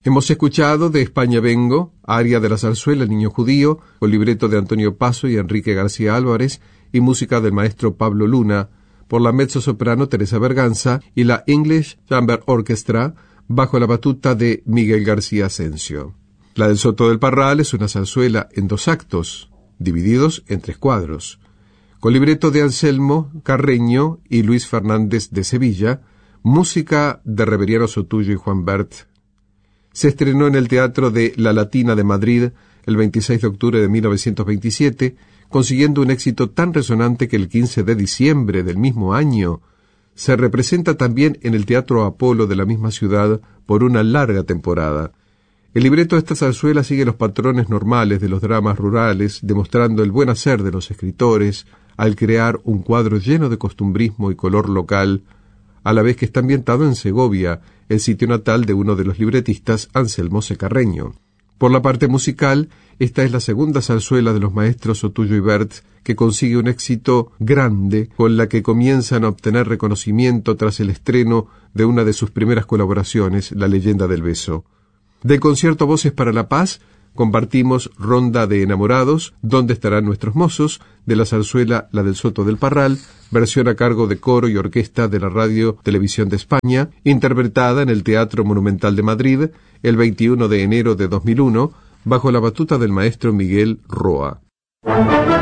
Hemos escuchado De España vengo, aria de la zarzuela El niño judío, con libreto de Antonio Paso y Enrique García Álvarez, y música del maestro Pablo Luna, por la mezzosoprano Teresa Berganza y la English Chamber Orchestra, bajo la batuta de Miguel García Asensio. La del Soto del Parral es una zarzuela en 2 actos, divididos en 3 cuadros, con libreto de Anselmo Carreño y Luis Fernández de Sevilla, música de Reveriano Sotuyo y Juan Bert. Se estrenó en el Teatro de La Latina de Madrid el 26 de octubre de 1927, consiguiendo un éxito tan resonante que el 15 de diciembre del mismo año se representa también en el Teatro Apolo de la misma ciudad por una larga temporada. El libreto de esta zarzuela sigue los patrones normales de los dramas rurales, demostrando el buen hacer de los escritores al crear un cuadro lleno de costumbrismo y color local, a la vez que está ambientado en Segovia, el sitio natal de uno de los libretistas, Anselmo C. Carreño. Por la parte musical, esta es la segunda zarzuela de los maestros Sotuyo y Bert que consigue un éxito grande, con la que comienzan a obtener reconocimiento tras el estreno de una de sus primeras colaboraciones, La leyenda del beso. Del concierto Voces para la Paz, compartimos Ronda de Enamorados, ¿Dónde estarán nuestros mozos?, de la zarzuela La del Soto del Parral, versión a cargo de coro y orquesta de la Radio Televisión de España, interpretada en el Teatro Monumental de Madrid el 21 de enero de 2001, bajo la batuta del maestro Miguel Roa.